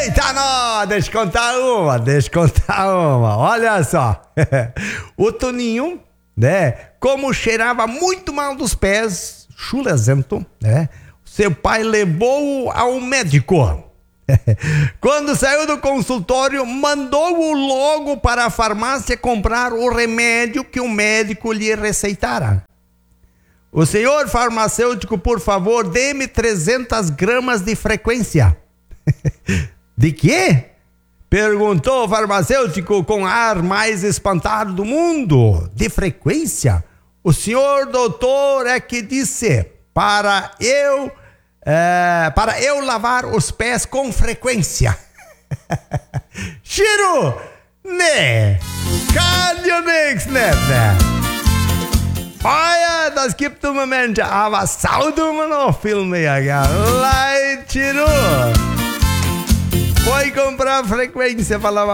Eita, não, deixa eu contar uma. Olha só. O Toninho, né, como cheirava muito mal dos pés, chulezento, né, seu pai levou-o ao médico. Quando saiu do consultório, mandou-o logo para a farmácia comprar o remédio que o médico lhe receitara. O senhor farmacêutico, por favor, dê-me 300 gramas de frequência. De quê? Perguntou o farmacêutico com ar mais espantado do mundo. De frequência? O senhor doutor é que disse para eu lavar os pés com frequência. Chiro, né? Kan ju niks, né? Olha, das gibt du Moment, aber sau du noch Filme, ja. Lai, Chiro. Foi comprar frequência para lavar